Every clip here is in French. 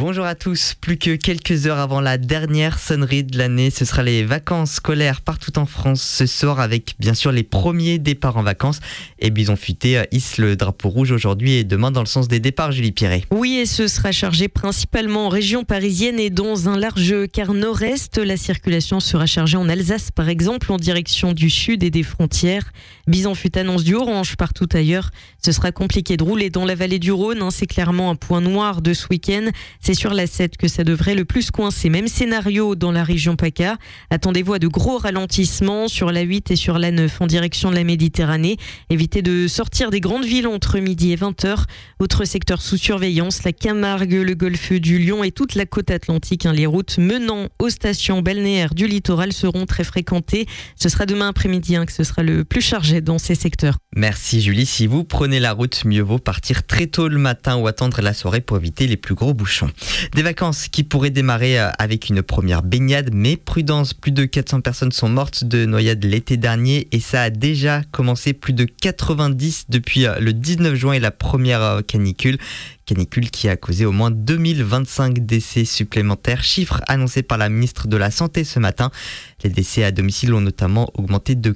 Bonjour à tous, plus que quelques heures avant la dernière sonnerie de l'année, ce sera les vacances scolaires partout en France ce soir avec bien sûr les premiers départs en vacances. Et Bison Futé hisse le drapeau rouge aujourd'hui et demain dans le sens des départs, Julie Pirret. Oui, et ce sera chargé principalement en région parisienne et dans un large quart nord-est. La circulation sera chargée en Alsace par exemple, en direction du sud et des frontières. Bison Futé annonce du orange partout ailleurs. Ce sera compliqué de rouler dans la vallée du Rhône, c'est clairement un point noir de ce week-end. C'est sur la 7 que ça devrait le plus coincer. Même scénario dans la région PACA. Attendez-vous à de gros ralentissements sur la 8 et sur la 9 en direction de la Méditerranée. Évitez de sortir des grandes villes entre midi et 20h. Autre secteur sous surveillance, la Camargue, le golfe du Lion et toute la côte atlantique. Les routes menant aux stations balnéaires du littoral seront très fréquentées. Ce sera demain après-midi que ce sera le plus chargé dans ces secteurs. Merci Julie. Si vous prenez la route, mieux vaut partir très tôt le matin ou attendre la soirée pour éviter les plus gros bouchons. Des vacances qui pourraient démarrer avec une première baignade, mais prudence, plus de 400 personnes sont mortes de noyade l'été dernier et ça a déjà commencé, plus de 90 depuis le 19 juin et la première canicule qui a causé au moins 2025 décès supplémentaires, chiffre annoncé par la ministre de la Santé ce matin. Les décès à domicile ont notamment augmenté de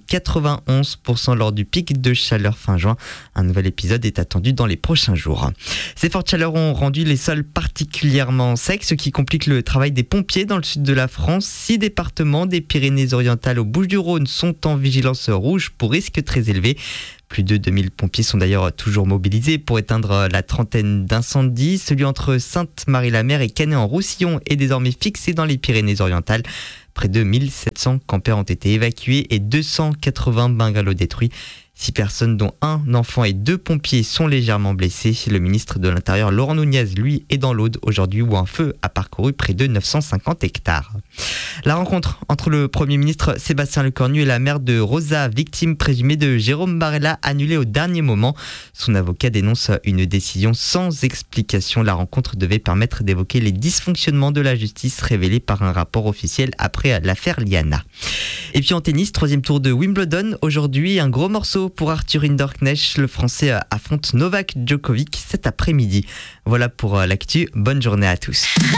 91% lors du pic de chaleur fin juin. Un nouvel épisode est attendu dans les prochains jours. Ces fortes chaleurs ont rendu les sols particulièrement secs, ce qui complique le travail des pompiers dans le sud de la France. 6 départements des Pyrénées-Orientales aux Bouches-du-Rhône sont en vigilance rouge pour risque très élevé. Plus de 2000 pompiers sont d'ailleurs toujours mobilisés pour éteindre la trentaine d'incendies. Celui entre Sainte-Marie-la-Mer et Canet-en-Roussillon est désormais fixé dans les Pyrénées-Orientales. Près de 1700 campeurs ont été évacués et 280 bungalows détruits. 6 personnes, dont un enfant et 2 pompiers, sont légèrement blessés. Le ministre de l'Intérieur, Laurent Nunez, lui, est dans l'Aude aujourd'hui où un feu a parcouru près de 950 hectares. La rencontre entre le Premier ministre Sébastien Lecornu et la mère de Rosa, victime présumée de Jérôme Barella, annulée au dernier moment. Son avocat dénonce une décision sans explication. La rencontre devait permettre d'évoquer les dysfonctionnements de la justice révélés par un rapport officiel après l'affaire Liana. Et puis en tennis, 3e tour de Wimbledon. Aujourd'hui, un gros morceau pour Arthur Hinderknecht. Le Français affronte Novak Djokovic cet après-midi. Voilà pour l'actu. Bonne journée à tous.